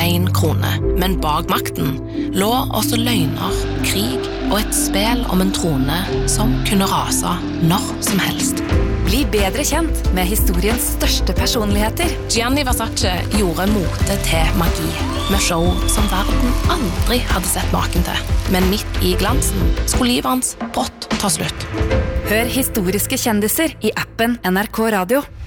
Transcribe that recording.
1 krone. Men bak makten lå også løgner, krig og et spel om en trone som kunne rase når som helst. Bli bedre kjent med historiens største personligheter. Gianni Versace gjorde mote til magi, med show som verden aldri hadde sett maken til. Men midt i glansen skulle livet hans brått ta slutt. Hør historiske kjendiser i appen NRK Radio.